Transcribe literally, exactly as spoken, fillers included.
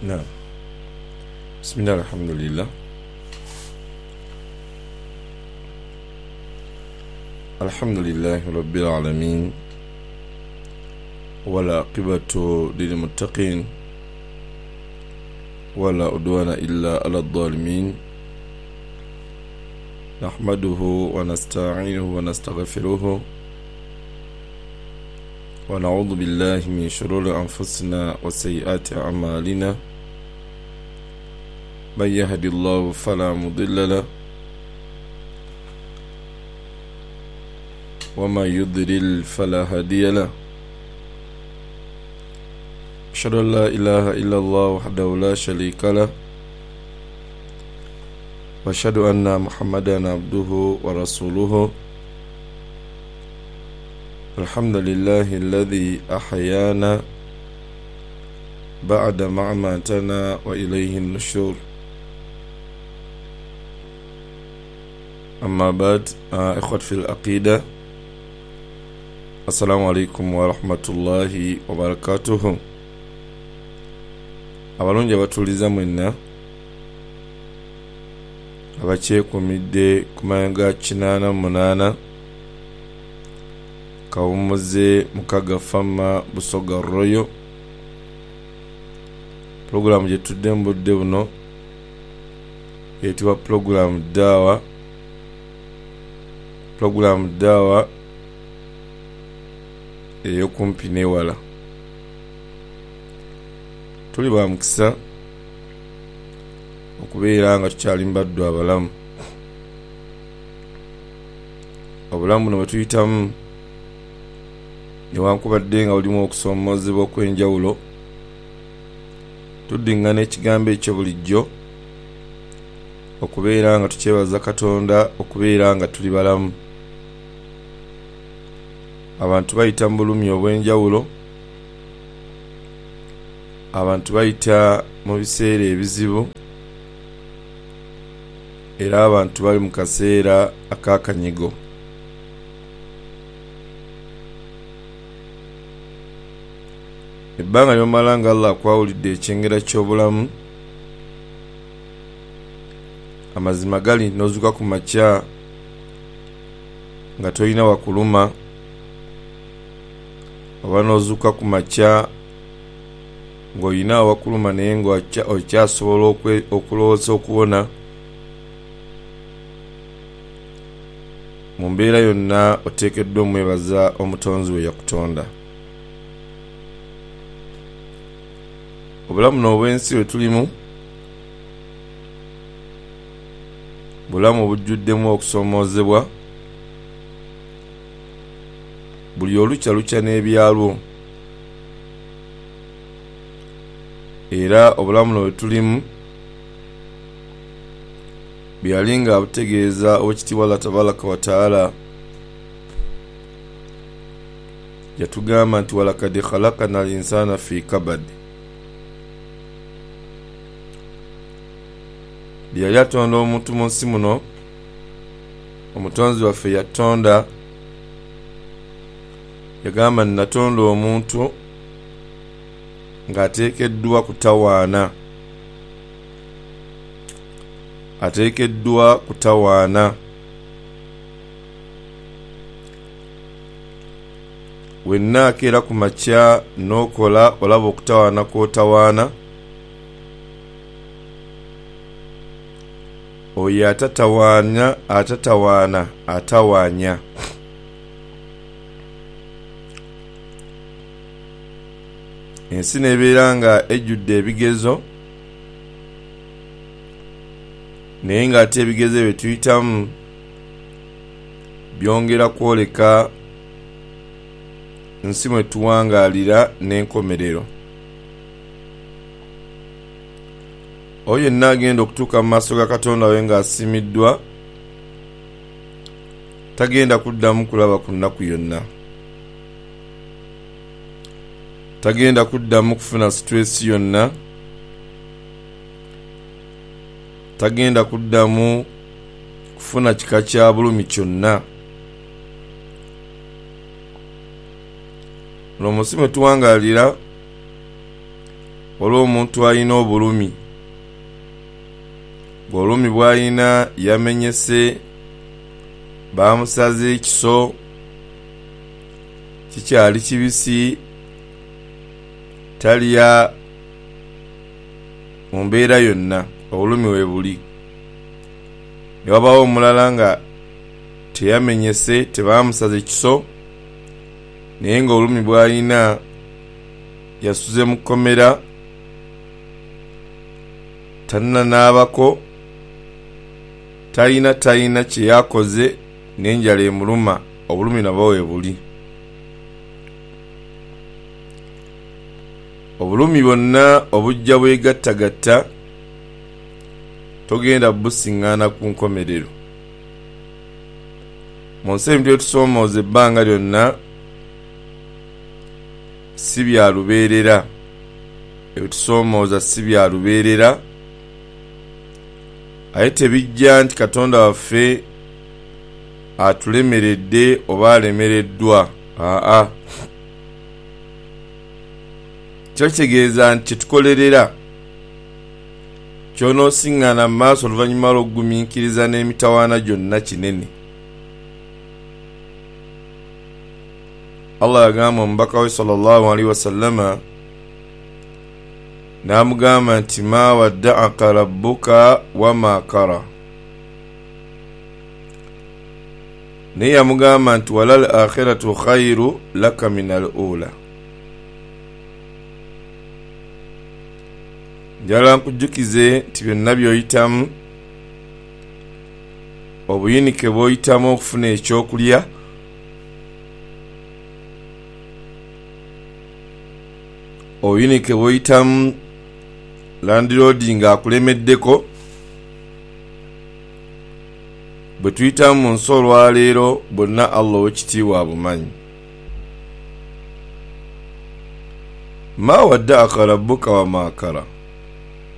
نعم. بسم الله الحمد لله الحمد لله رب العالمين ولا عقبة للمتقين ولا عدوان إلا على الظالمين نحمده ونستعينه ونستغفره ونعوذ بالله من شرور أنفسنا وسيئات أعمالنا من يهد الله فلا مضل له وما يضلل فلا هادي له أشهد أن لا إله إلا الله وحده لا شريك له وأشهد أن محمدا عبده ورسوله الحمد لله الذي أحيانا بعد ما أماتنا وإليه النشور. أما بعد إخوة في العقيدة السلام عليكم ورحمة الله وبركاته. abalungi abatuliza mwenna abakyekumidde ku mayengo kinaana munaana kawumuze mukaga fama busoga royo programu gye tudde mu budde buno yetibwa programu dawa programu dawa eyokumpi newala. Tuli ba mukisa okubeera nga tukyali mbaddu abalamu. Obulamu buno bwe tuyitamu newankubadde nga bulimu okusoomozebwa okw'enjawulo, tuddingana ekigambo ekyo bulijjo okubeera nga tukyebaza Katonda okubeera nga tuli balamu. Abantu bayita mu bulumi obw'enjawulo, abantu bayita mu biseera ebizibu, era abantu bali mu kaseera akakanyigo. Ebbanga ly'omala nga Allah akwawulidde ekyengera ky'obulamu, amazima gali n'ozuuka ku makya nga tolina wakuluma, oba n'ozuuka ku makya ng'olina awakuluma naye ng'okyasobola okulowooza okuwona, mu mbeera yonna oteekeddwa omwebaza omutonzi we yakutonda. Obulamu n'obw'ensi we tulimu bulamu bujjuddemu okusoomoozebwa, buli olukya lukya n'ebyalwo, era obulamu no tulimu byali nga abutegeeza Oweekitiibwa Allah tabaraka wa taala yatugamba nti walakad khalaqna al-insana fi kabad. Byali atonda omuntu mu nsi muno, omutonzi waffe yatonda yagamba natonda omuntu ng'ateekeddwa kutawaana, ateekeddwa kutawaana. Wenna akeera ku makya n'okola olaba okutawaana kw'otawaana, oyo atatawaanya atatawaana atawaanya. Ensi nebeera nga ejjudde ebigezo, naye ng'ate ebigezo bye tuyitamu byongera kwoleka nsi mwe tuwangaalira n'enkomerero. Oyo yenna agenda okutuuka mu maaso ga Katonda we ng'asimiddwa tagenda kuddamu kulaba ku nnaku yonna, tagenda kuddamu kufuna stress yonna, tagenda kuddamu kufuna kika kya bulumi kyonna. N'omusi mwe tuwangaalira olw'omuntu alina obulumi bw'olumi bw'alina yamenyese bamusaze ekiso kikyali kibisi talya mu mbeera yonna obulumi we buli ne wabawo omulala nga teyamenyese tebamusaze ekiso naye nga olumi bw'alina yasuze mu kkomera tananaabako talina talina kye yakoze n'enjala emuluma obulumi nabwo we buli. Obulumi bwonna obujja bwegattagatta togenda busiŋŋaana ku nkomerero. Mu nsi ebintu byetusoomooza ebbanga lyonna si bya lubeerera, ebitusoomooza si bya lubeerera, aye tebijja nti Katonda waffe atulemeredde oba alemereddwa. Aa, kyo kitegeeza nti kyetukolerera kyonoosiŋŋaana mu maaso oluvannyuma lw'okugumiikiriza n'emitawaana gyonna kinene. Allah yagamba omubaka we sallallahu alaihi wasallama n'amugamba nti ma wadda'aka rabbuka wama kara, naye yamugamba nti walal akhiratu khairu laka min al ula. Njala nkujjukize nti byonna by'oyitamu, obuyinike bw'oyitamu okufuna ekyokulya, obuyinike bw'oyitamu landiroodi ng'akulemeddeko, bwe tuyitamu mu nsi olwaleero bonna Allah ow'ekitiibwa abumanyi. Ma wadda'aka rabbuka wama kara,